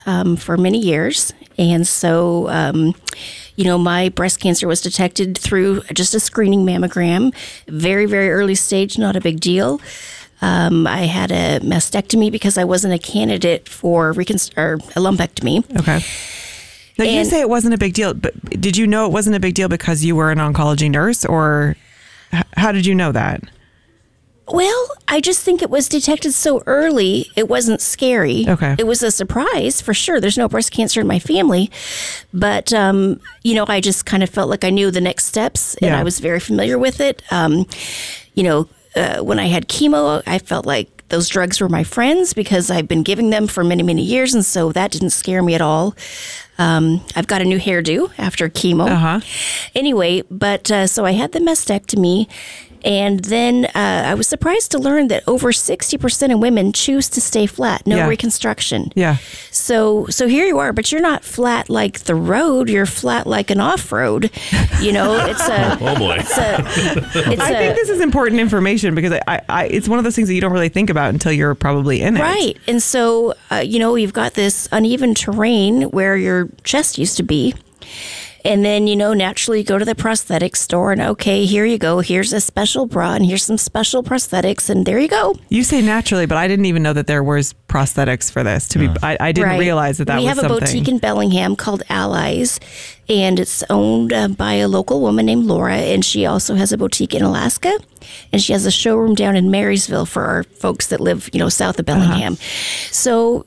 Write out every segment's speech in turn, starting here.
for many years. And so, my breast cancer was detected through just a screening mammogram, very, very early stage, not a big deal. I had a mastectomy because I wasn't a candidate for a lumpectomy. Okay. Now, you say it wasn't a big deal, but did you know it wasn't a big deal because you were an oncology nurse, or how did you know that? Well, I just think it was detected so early, it wasn't scary. Okay. It was a surprise, for sure. There's no breast cancer in my family. But, I just kind of felt like I knew the next steps, and I was very familiar with it. When I had chemo, I felt like those drugs were my friends because I've been giving them for many, many years, and so that didn't scare me at all. I've got a new hairdo after chemo. Uh-huh. Anyway, but so I had the mastectomy. And then I was surprised to learn that over 60% of women choose to stay flat, no reconstruction. Yeah. So here you are, but you're not flat like the road. You're flat like an off-road. It's a. Oh boy. I think this is important information because it's one of those things that you don't really think about until you're probably in it. Right. And so, you've got this uneven terrain where your chest used to be. And then, naturally you go to the prosthetic store and, okay, here you go. Here's a special bra and here's some special prosthetics and there you go. You say naturally, but I didn't even know that there was prosthetics for this. I didn't realize that was something. We have a boutique in Bellingham called Allies, and it's owned by a local woman named Laura, and she also has a boutique in Alaska, and she has a showroom down in Marysville for our folks that live, south of Bellingham. Uh-huh. So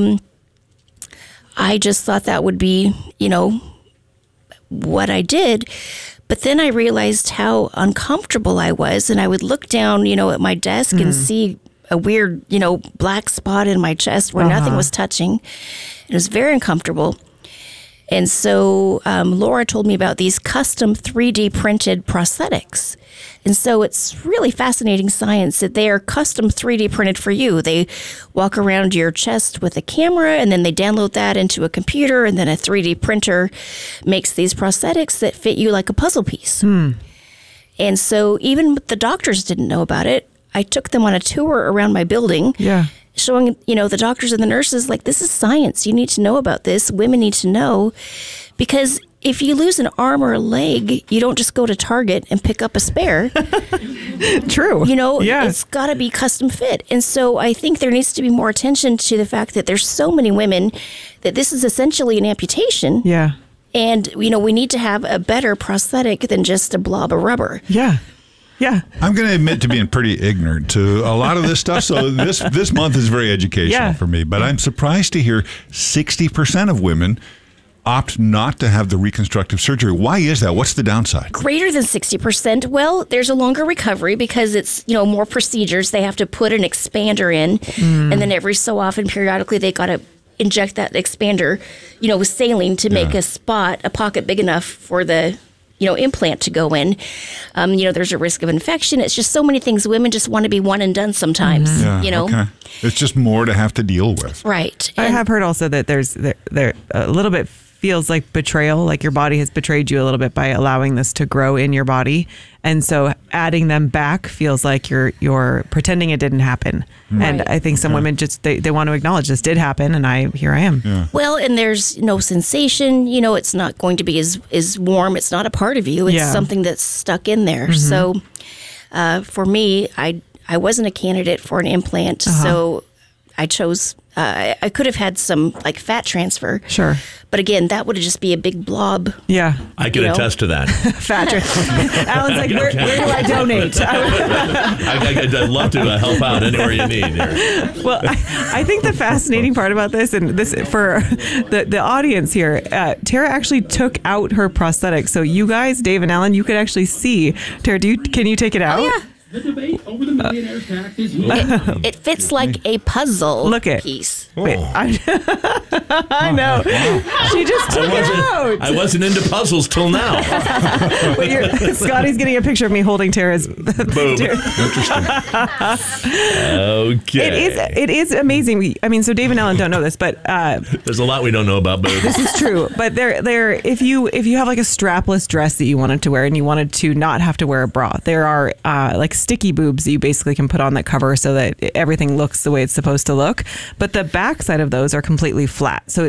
I just thought that would be, what I did. But then I realized how uncomfortable I was, and I would look down, at my desk and see a weird, black spot in my chest where nothing was touching. It was very uncomfortable. And so Laura told me about these custom 3D printed prosthetics. And so it's really fascinating science that they are custom 3D printed for you. They walk around your chest with a camera, and then they download that into a computer, and then a 3D printer makes these prosthetics that fit you like a puzzle piece. And so even the doctors didn't know about it. I took them on a tour around my building. Yeah. Showing, the doctors and the nurses, like, this is science. You need to know about this. Women need to know. Because if you lose an arm or a leg, you don't just go to Target and pick up a spare. True. It's got to be custom fit. And so I think there needs to be more attention to the fact that there's so many women that this is essentially an amputation. Yeah. And, we need to have a better prosthetic than just a blob of rubber. Yeah. Yeah. I'm going to admit to being pretty ignorant to a lot of this stuff. So this month is very educational for me. But I'm surprised to hear 60% of women opt not to have the reconstructive surgery. Why is that? What's the downside? Greater than 60%. Well, there's a longer recovery because it's, more procedures. They have to put an expander in. And then every so often, periodically, they got to inject that expander, with saline to make a pocket big enough for the implant to go in. There's a risk of infection. It's just so many things. Women just want to be one and done sometimes, Okay. It's just more to have to deal with. Right. I have heard also that there's a little bit feels like betrayal, like your body has betrayed you a little bit by allowing this to grow in your body. And so adding them back feels like you're pretending it didn't happen. Right. And I think some women just, they want to acknowledge this did happen and here I am. Yeah. Well, and there's no sensation, it's not going to be as warm. It's not a part of you. It's something that's stuck in there. So for me, I wasn't a candidate for an implant. So I chose, I could have had some like fat transfer. Sure. But again, that would just be a big blob. Yeah. I can attest to that. Fat transfer. Alan's like, where do I donate? I'd love to help out anywhere you need here. Well, I think the fascinating part about this, and this for the audience here, Tara actually took out her prosthetic. So you guys, Dave and Alan, you could actually see. Tara, can you take it out? Oh, yeah. The debate over the millionaire's tax is it fits like a puzzle piece. Wait, I know. She just took it out. I wasn't into puzzles till now. Scotty's getting a picture of me holding Tara's boob. Interesting. Okay. It is amazing. I mean, so Dave and Ellen don't know this, but there's a lot we don't know about boobs. This is true. But if you have like a strapless dress that you wanted to wear and you wanted to not have to wear a bra, there are like sticky boobs that you basically can put on that cover so that everything looks the way it's supposed to look. But the back side of those are completely flat. So